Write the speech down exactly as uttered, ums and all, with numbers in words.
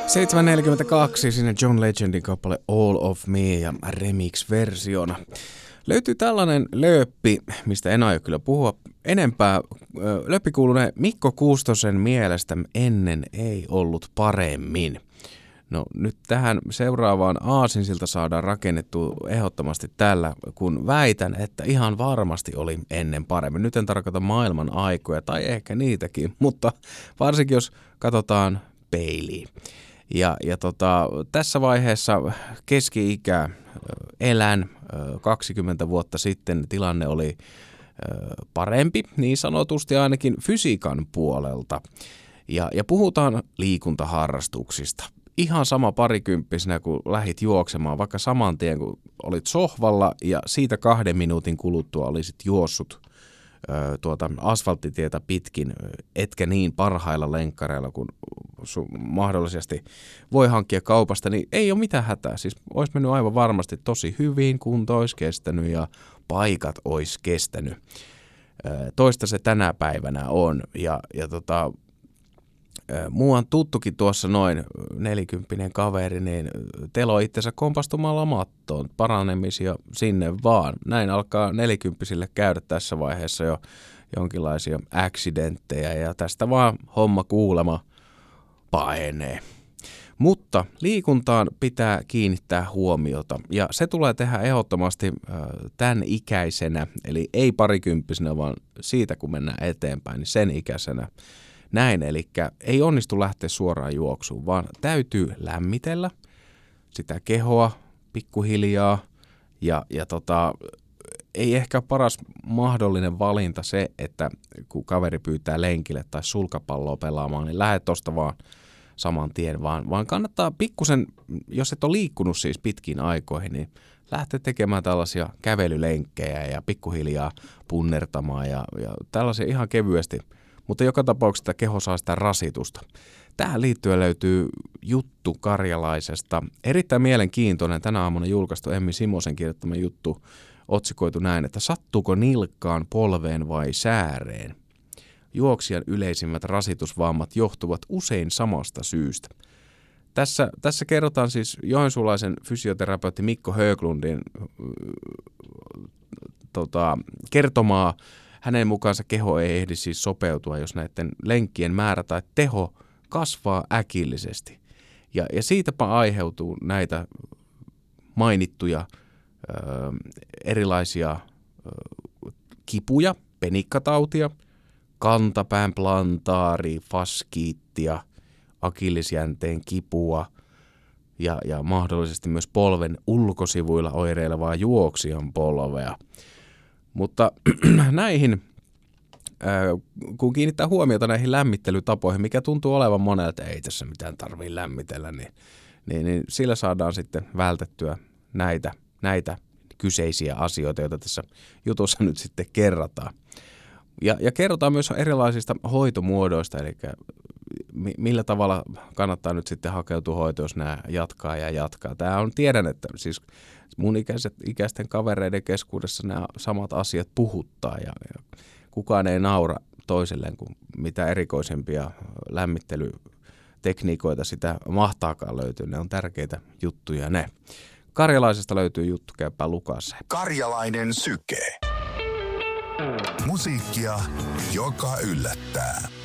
seitsemän neljäkymmentäkaksi, siinä John Legendin kappale All of Me ja remix-versiona. Löytyy tällainen lööppi, mistä en aio kyllä puhua enempää. Lööppi kuulunee Mikko Kuustosen mielestä ennen ei ollut paremmin. No nyt tähän seuraavaan aasinsilta saadaan rakennettu ehdottomasti tällä, kun väitän, että ihan varmasti oli ennen paremmin. Nyt en tarkoita maailman aikoja tai ehkä niitäkin, mutta varsinkin jos katsotaan peiliin. Ja, ja tota, tässä vaiheessa keski-ikä elän kaksikymmentä vuotta sitten tilanne oli parempi, niin sanotusti ainakin fysiikan puolelta. Ja, ja puhutaan liikuntaharrastuksista. Ihan sama parikymppisenä, kun lähit juoksemaan, vaikka saman tien, kun olit sohvalla ja siitä kahden minuutin kuluttua olisit juossut ö, tuota asfalttitietä pitkin, etkä niin parhailla lenkkareilla, kun sun mahdollisesti voi hankkia kaupasta, niin ei ole mitään hätää. Siis olisi mennyt aivan varmasti tosi hyvin, kunto olisi kestänyt ja paikat olisi kestänyt. Ö, toista se tänä päivänä on ja, ja tota... Muuan tuttukin tuossa noin nelikymppinen kaveri, niin telo itsensä kompastumalla mattoon, paranemisia sinne vaan. Näin alkaa nelikymppisille käydä tässä vaiheessa jo jonkinlaisia accidenttejä ja tästä vaan homma kuulema paenee. Mutta liikuntaan pitää kiinnittää huomiota ja se tulee tehdä ehdottomasti tämän ikäisenä, eli ei parikymppisenä, vaan siitä kun mennään eteenpäin, niin sen ikäisenä. Näin, eli ei onnistu lähteä suoraan juoksuun, vaan täytyy lämmitellä sitä kehoa pikkuhiljaa ja, ja tota, ei ehkä paras mahdollinen valinta se, että kun kaveri pyytää lenkille tai sulkapalloa pelaamaan, niin lähde tosta vaan saman tien, vaan, vaan kannattaa pikkusen, jos et ole liikkunut siis pitkiin aikoihin, niin lähteä tekemään tällaisia kävelylenkkejä ja pikkuhiljaa punnertamaan ja, ja tällaisia ihan kevyesti. Mutta joka tapauksessa keho saa sitä rasitusta. Tähän liittyen löytyy juttu Karjalaisesta. Erittäin mielenkiintoinen tänä aamuna julkaistu Emmi Simosen kirjoittama juttu otsikoitu näin, että sattuuko nilkkaan, polveen vai sääreen? Juoksijan yleisimmät rasitusvammat johtuvat usein samasta syystä. Tässä, tässä kerrotaan siis joensuulaisen fysioterapeutti Mikko Höglundin äh, tota, kertomaa. Hänen mukaansa keho ei ehdi siis sopeutua, jos näiden lenkkien määrä tai teho kasvaa äkillisesti. Ja, ja siitäpä aiheutuu näitä mainittuja ö, erilaisia ö, kipuja, penikkatautia, kantapään plantaari, faskiittia, akillisjänteen kipua ja, ja mahdollisesti myös polven ulkosivuilla oireilevaa juoksijan polvea. Mutta näihin, kun kiinnittää huomiota näihin lämmittelytapoihin, mikä tuntuu olevan monelta, ei tässä mitään tarvitse lämmitellä, niin, niin, niin sillä saadaan sitten vältettyä näitä, näitä kyseisiä asioita, joita tässä jutussa nyt sitten kerrataan. Ja, ja kerrotaan myös erilaisista hoitomuodoista, eli millä tavalla kannattaa nyt sitten hakeutua hoitoon, jos nämä jatkaa ja jatkaa. Tämä on, tiedän, että siis mun ikäiset, ikäisten kavereiden keskuudessa nämä samat asiat puhuttaa ja, ja kukaan ei naura toiselleen, kuin mitä erikoisempia lämmittelytekniikoita sitä mahtaakaan löytyy. Ne on tärkeitä juttuja ne. Karjalaisesta löytyy juttu, käypä lukassa. Karjalainen syke. Musiikkia, joka yllättää.